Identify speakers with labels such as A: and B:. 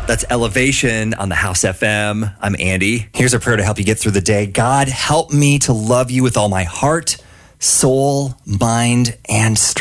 A: That's Elevation on the House FM. I'm Andy.
B: Here's a prayer to help you get through the day. God, help me to love you with all my heart, soul, mind, and strength.